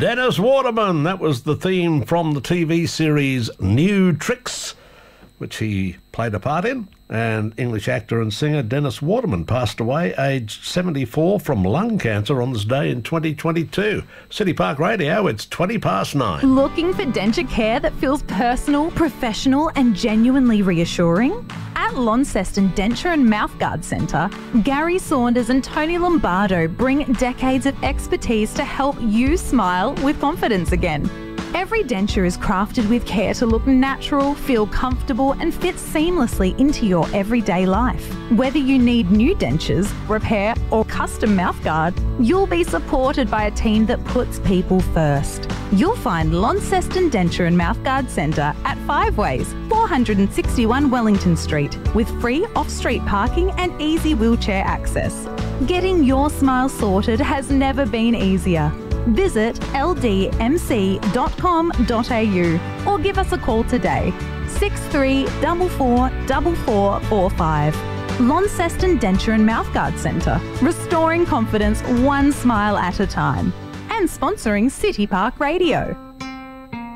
Dennis Waterman. That was the theme from the TV series New Tricks, which he played a part in. And English actor and singer Dennis Waterman passed away aged 74 from lung cancer on this day in 2022. City Park Radio, it's 9:20. Looking for denture care that feels personal, professional and genuinely reassuring? At Launceston Denture and Mouthguard Centre, Gary Saunders and Tony Lombardo bring decades of expertise to help you smile with confidence again. Every denture is crafted with care to look natural, feel comfortable and fit seamlessly into your everyday life. Whether you need new dentures, repair or custom mouthguard, you'll be supported by a team that puts people first. You'll find Launceston Denture and Mouthguard Centre at 5 Ways, 461 Wellington Street, with free off-street parking and easy wheelchair access. Getting your smile sorted has never been easier. Visit ldmc.com.au or give us a call today, 6344 4445. Launceston Denture and Mouthguard Centre, restoring confidence one smile at a time. And sponsoring City Park Radio.